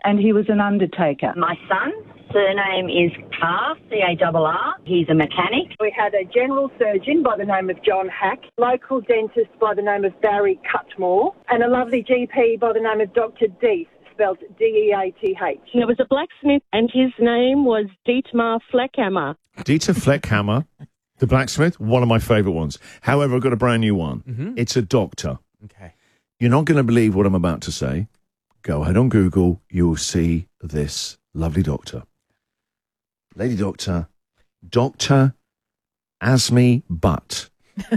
And he was an undertaker. My son, surname is Carr, C-A-R-R. He's a mechanic. We had a general surgeon by the name of John Hack, local dentist by the name of Barry Cutmore, and a lovely GP by the name of Dr. Death, spelled D-E-A-T-H. There was a blacksmith and his name was Dietmar Fleckhammer. Dieter Fleckhammer, the blacksmith, one of my favourite ones. However, I've got a brand new one. Mm-hmm. It's a doctor. Okay. You're not going to believe what I'm about to say. Go ahead on Google. You will see this lovely doctor. Lady doctor, Dr. Asmi Butt.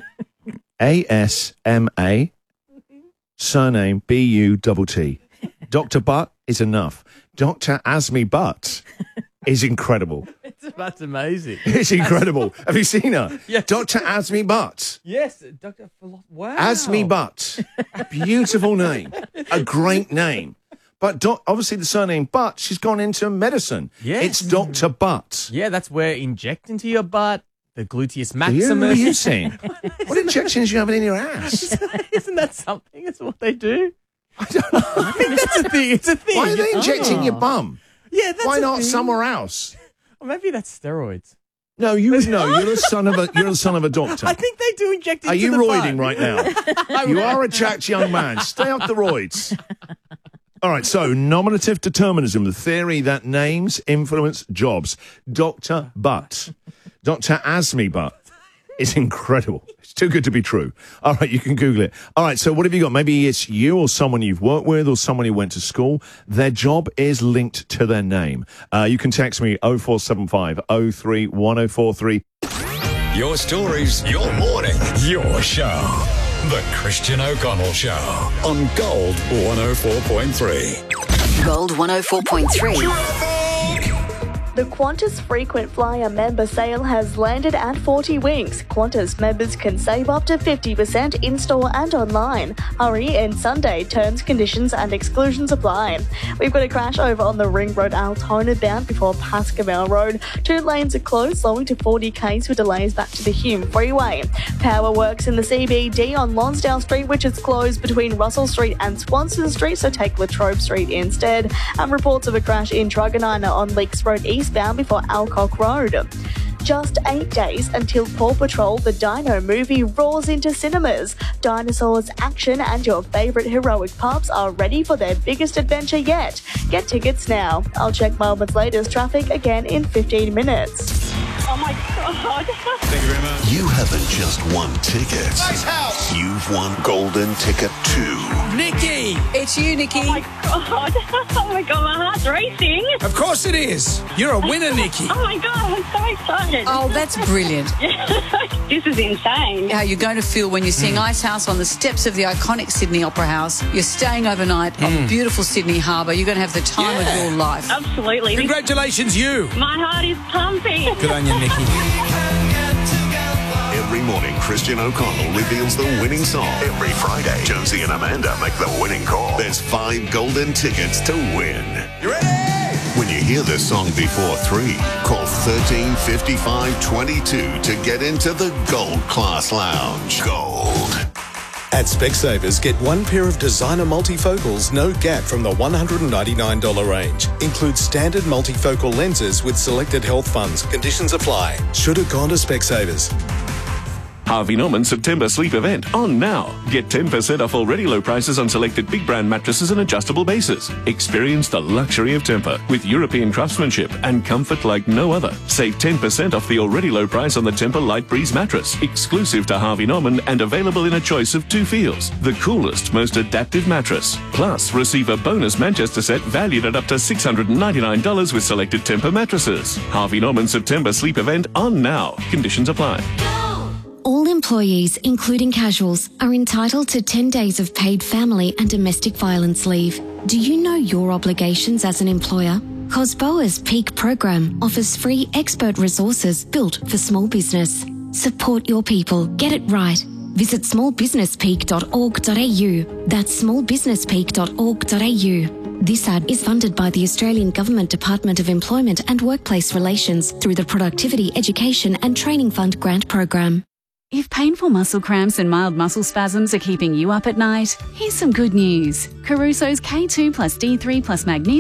A-S-M-A, surname B-U-T-T. Dr. Butt is enough. Dr. Asmi Butt is incredible. That's amazing. It's incredible. Have you seen her? Yes. Dr. Asmi Butt. Yes, Dr. Wow. Asmi Butt. Beautiful name. A great name. But obviously the surname Butt, she's gone into medicine. Yes. It's Dr. Butt. Yeah, that's where inject into your butt, the gluteus What are maximus. you saying? What injections are you having in your ass? Isn't that something? It's what they do. I think that's a thing. It's a thing. Why are they injecting your bum? Yeah, that's Why a not thing. somewhere else? Or maybe that's steroids. No, you're the son of a doctor. I think they do inject into Are you the roiding butt. right now? You are a jacked young man. Stay off the roids. All right, so nominative determinism, the theory that names influence jobs. Dr. Butt. Dr. Asmi Butt is incredible. It's too good to be true. All right, you can Google it. All right, so what have you got? Maybe it's you or someone you've worked with or someone you went to school. Their job is linked to their name. You can text me 0475 03 1043. Your stories, your morning, your show. The Christian O'Connell Show on Gold 104.3. Gold 104.3. The Qantas Frequent Flyer member sale has landed at 40 Winks. Qantas members can save up to 50% in-store and online. Hurry in Sunday. Terms, conditions and exclusions apply. We've got a crash over on the Ring Road Altona bound before Pascoe Road. 2 lanes are closed, slowing to 40 k's with delays back to the Hume Freeway. Power works in the CBD on Lonsdale Street, which is closed between Russell Street and Swanson Street, so take Latrobe Street instead. And reports of a crash in Truganina on Leaks Road eastbound before Alcock Road. Just 8 days until Paw Patrol the Dino movie roars into cinemas. Dinosaurs, action and your favourite heroic pups are ready for their biggest adventure yet. Get tickets now. I'll check Melbourne's latest traffic again in 15 minutes. Oh my God. Thank you very much. You haven't just won tickets. Nice house. You've won Golden Ticket 2. Nikki. It's you, Nikki. Oh my God. Oh my God, my heart's racing. Of course it is. You're a winner, Nikki. Oh my God, I'm so excited. Oh, that's brilliant. This is insane. How you're going to feel when you're seeing Ice House on the steps of the iconic Sydney Opera House. You're staying overnight on beautiful Sydney Harbour. You're going to have the time of your life. Absolutely. Congratulations, you. My heart is pumping. Good on you, Nikki. Every morning, Christian O'Connell reveals the winning song. Every Friday, Josie and Amanda make the winning call. There's 5 golden tickets to win. You ready? When you hear this song before 3, call 13 55 22 to get into the Gold Class Lounge. Gold. At Specsavers, get 1 pair of designer multifocals, no gap from the $199 range. Includes standard multifocal lenses with selected health funds. Conditions apply. Should have gone to Specsavers. Harvey Norman September sleep event on now. Get 10% off already low prices on selected big brand mattresses and adjustable bases. Experience the luxury of Tempur with European craftsmanship and comfort like no other. Save 10% off the already low price on the Tempur Light Breeze mattress, exclusive to Harvey Norman and available in a choice of 2 feels. The coolest, most adaptive mattress. Plus, receive a bonus Manchester set valued at up to $699 with selected Tempur mattresses. Harvey Norman September sleep event on now. Conditions apply. All employees, including casuals, are entitled to 10 days of paid family and domestic violence leave. Do you know your obligations as an employer? COSBOA's Peak program offers free expert resources built for small business. Support your people. Get it right. Visit smallbusinesspeak.org.au. That's smallbusinesspeak.org.au. This ad is funded by the Australian Government Department of Employment and Workplace Relations through the Productivity, Education and Training Fund grant program. If painful muscle cramps and mild muscle spasms are keeping you up at night, here's some good news. Caruso's K2 plus D3 plus magnesium